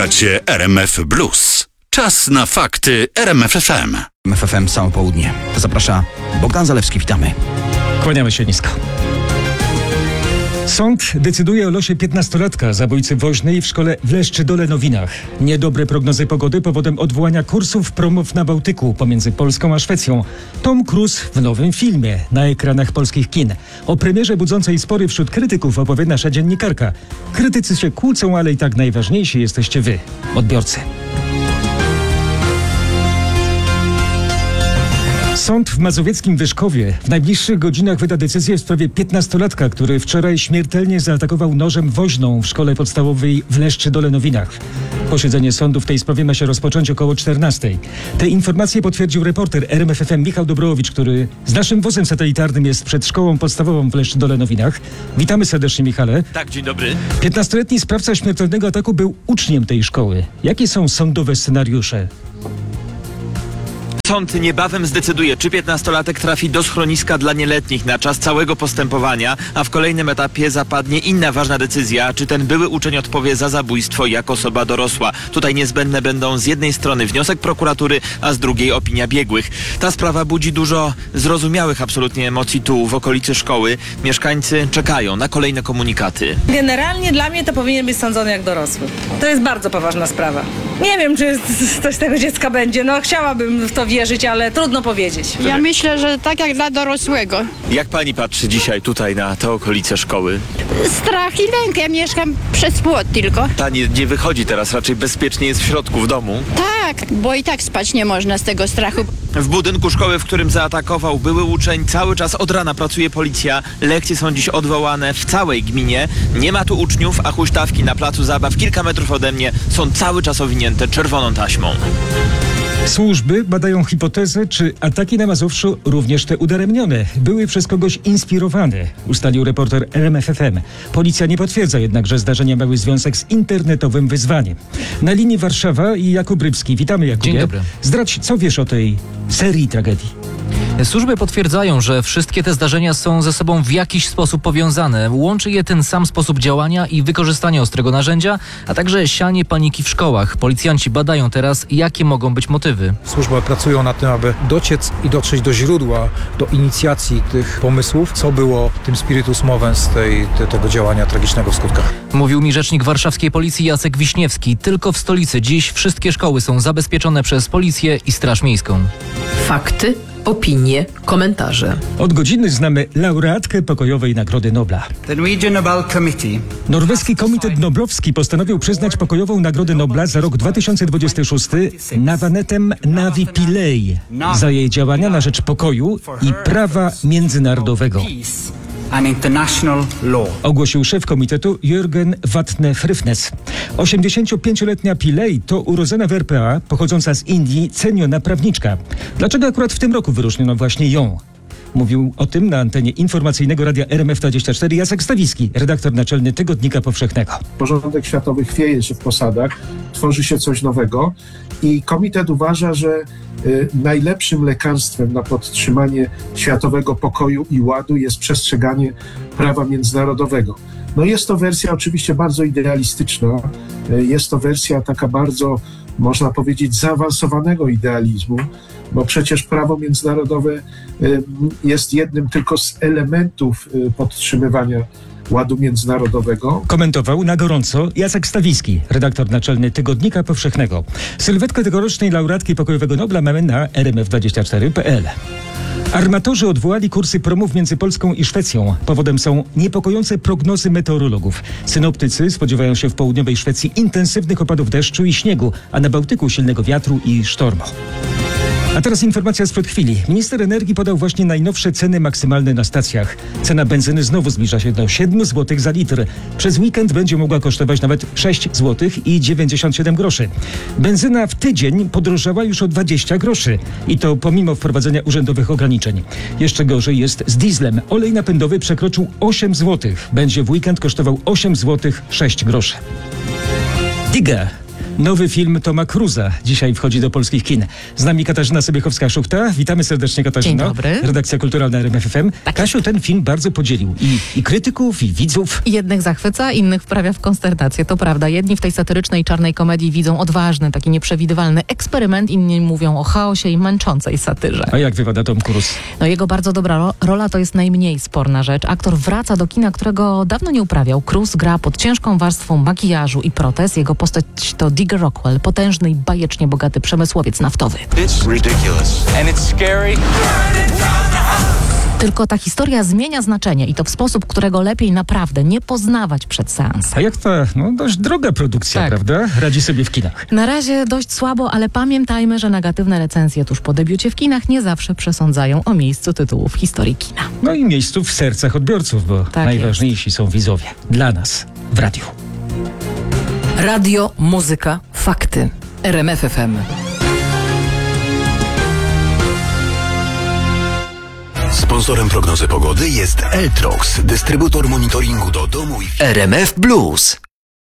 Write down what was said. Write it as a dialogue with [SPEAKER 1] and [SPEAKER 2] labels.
[SPEAKER 1] Słuchacie RMF Blues. Czas na fakty RMF FM.
[SPEAKER 2] RMF FM całe południe. Zaprasza Bogdan Zalewski, witamy.
[SPEAKER 3] Kłaniamy się nisko. Sąd decyduje o losie 15-latka, zabójcy woźnej w szkole w Leszczydole-Nowinach. Niedobre prognozy pogody powodem odwołania kursów promów na Bałtyku pomiędzy Polską a Szwecją. Tom Cruise w nowym filmie na ekranach polskich kin. O premierze budzącej spory wśród krytyków opowie nasza dziennikarka. Krytycy się kłócą, ale i tak najważniejsi jesteście wy, odbiorcy. Sąd w mazowieckim Wyszkowie w najbliższych godzinach wyda decyzję w sprawie 15-latka, który wczoraj śmiertelnie zaatakował nożem woźną w szkole podstawowej w Leszczydole-Nowinach. Posiedzenie sądu w tej sprawie ma się rozpocząć około 14:00. Te informacje potwierdził reporter RMF FM Michał Dobrowicz, który z naszym wozem satelitarnym jest przed szkołą podstawową w Leszczydole-Nowinach. Witamy serdecznie, Michale.
[SPEAKER 4] Tak, dzień dobry.
[SPEAKER 3] 15-letni sprawca śmiertelnego ataku był uczniem tej szkoły. Jakie są sądowe scenariusze?
[SPEAKER 4] Sąd niebawem zdecyduje, czy 15-latek trafi do schroniska dla nieletnich na czas całego postępowania, a w kolejnym etapie zapadnie inna ważna decyzja, czy ten były uczeń odpowie za zabójstwo jak osoba dorosła. Tutaj niezbędne będą z jednej strony wniosek prokuratury, a z drugiej opinia biegłych. Ta sprawa budzi dużo zrozumiałych absolutnie emocji tu w okolicy szkoły. Mieszkańcy czekają na kolejne komunikaty.
[SPEAKER 5] Generalnie dla mnie to powinien być sądzony jak dorosły. To jest bardzo poważna sprawa. Nie wiem, czy coś z tego dziecka będzie. No chciałabym w to wierzyć, ale trudno powiedzieć.
[SPEAKER 6] Ja myślę, że tak jak dla dorosłego.
[SPEAKER 4] Jak pani patrzy dzisiaj tutaj na te okolice szkoły?
[SPEAKER 6] Strach i lęk. Ja mieszkam przez płot tylko.
[SPEAKER 4] Ta nie wychodzi teraz, raczej bezpiecznie jest w środku, w domu.
[SPEAKER 6] Tak, bo i tak spać nie można z tego strachu.
[SPEAKER 4] W budynku szkoły, w którym zaatakował były uczeń, cały czas od rana pracuje policja. Lekcje są dziś odwołane w całej gminie. Nie ma tu uczniów, a huśtawki na placu zabaw kilka metrów ode mnie są cały czas owinięte czerwoną taśmą.
[SPEAKER 3] Służby badają hipotezę, czy ataki na Mazowszu, również te udaremnione, były przez kogoś inspirowane, ustalił reporter RMF FM. Policja nie potwierdza jednak, że zdarzenia miały związek z internetowym wyzwaniem. Na linii Warszawa i Jakub Rybski. Witamy, Jakubie.
[SPEAKER 7] Dzień dobry.
[SPEAKER 3] Zdradź, co wiesz o tej serii tragedii?
[SPEAKER 7] Służby potwierdzają, że wszystkie te zdarzenia są ze sobą w jakiś sposób powiązane. Łączy je ten sam sposób działania i wykorzystanie ostrego narzędzia, a także sianie paniki w szkołach. Policjanci badają teraz, jakie mogą być motywy.
[SPEAKER 8] Służby pracują nad tym, aby dociec i dotrzeć do źródła, do inicjacji tych pomysłów, co było tym spiritus movens tego działania tragicznego w skutkach.
[SPEAKER 7] Mówił mi rzecznik warszawskiej policji Jacek Wiśniewski. Tylko w stolicy dziś wszystkie szkoły są zabezpieczone przez policję i Straż Miejską.
[SPEAKER 9] Fakty, opinie, komentarze.
[SPEAKER 3] Od godziny znamy laureatkę pokojowej Nagrody Nobla. Norweski Komitet Noblowski postanowił przyznać pokojową Nagrodę Nobla za rok 2026 Nawanetem Navi Pillay za jej działania na rzecz pokoju i prawa międzynarodowego. Ogłosił szef komitetu Jürgen Vatne-Fryfnes. 85-letnia Pillay to urodzona w RPA, pochodząca z Indii, ceniona prawniczka. Dlaczego akurat w tym roku wyróżniono właśnie ją? Mówił o tym na antenie informacyjnego radia RMF24 Jacek Stawiski, redaktor naczelny Tygodnika Powszechnego.
[SPEAKER 10] Porządek światowy chwieje się w posadach, tworzy się coś nowego i komitet uważa, że najlepszym lekarstwem na podtrzymanie światowego pokoju i ładu jest przestrzeganie prawa międzynarodowego. No jest to wersja oczywiście bardzo idealistyczna, jest to wersja taka bardzo, można powiedzieć, zaawansowanego idealizmu, bo przecież prawo międzynarodowe jest jednym tylko z elementów podtrzymywania ładu międzynarodowego.
[SPEAKER 3] Komentował na gorąco Jacek Stawiski, redaktor naczelny Tygodnika Powszechnego. Sylwetkę tegorocznej laureatki pokojowego Nobla mamy na rmf24.pl. Armatorzy odwołali kursy promów między Polską i Szwecją. Powodem są niepokojące prognozy meteorologów. Synoptycy spodziewają się w południowej Szwecji intensywnych opadów deszczu i śniegu, a na Bałtyku silnego wiatru i sztormu. A teraz informacja sprzed chwili. Minister energii podał właśnie najnowsze ceny maksymalne na stacjach. Cena benzyny znowu zbliża się do 7 zł za litr. Przez weekend będzie mogła kosztować nawet 6 zł i 97 groszy. Benzyna w tydzień podrożała już o 20 groszy. I to pomimo wprowadzenia urzędowych ograniczeń. Jeszcze gorzej jest z dieslem. Olej napędowy przekroczył 8 zł. Będzie w weekend kosztował 8 zł 6 groszy. Digger. Nowy film Toma Cruza dzisiaj wchodzi do polskich kin. Z nami Katarzyna Sobiechowska-Szuchta. Witamy serdecznie, Katarzyno.
[SPEAKER 11] Dzień dobry.
[SPEAKER 3] Redakcja kulturalna RMF FM.
[SPEAKER 11] Tak.
[SPEAKER 3] Kasiu, ten film bardzo podzielił i krytyków, i widzów.
[SPEAKER 11] Jednych zachwyca, innych wprawia w konsternację. To prawda. Jedni w tej satyrycznej czarnej komedii widzą odważny, taki nieprzewidywalny eksperyment, inni mówią o chaosie i męczącej satyrze.
[SPEAKER 3] A jak wypada Tom Cruise?
[SPEAKER 11] No jego bardzo dobra rola to jest najmniej sporna rzecz. Aktor wraca do kina, którego dawno nie uprawiał. Cruise gra pod ciężką warstwą makijażu i protez. Jego postać to Digger Rockwell, potężny i bajecznie bogaty przemysłowiec naftowy. Tylko ta historia zmienia znaczenie i to w sposób, którego lepiej naprawdę nie poznawać przed seansem.
[SPEAKER 3] A jak ta, dość droga produkcja,
[SPEAKER 11] Tak.
[SPEAKER 3] prawda? Radzi sobie w kinach.
[SPEAKER 11] Na razie dość słabo, ale pamiętajmy, że negatywne recenzje tuż po debiucie w kinach nie zawsze przesądzają o miejscu tytułu w historii kina.
[SPEAKER 3] No i miejscu w sercach odbiorców, bo
[SPEAKER 11] Tak
[SPEAKER 3] najważniejsi są widzowie. Dla nas w radiu.
[SPEAKER 9] Radio, muzyka, fakty. RMF FM.
[SPEAKER 12] Sponsorem prognozy pogody jest Eltrox, dystrybutor monitoringu do domu i
[SPEAKER 13] RMF Blues.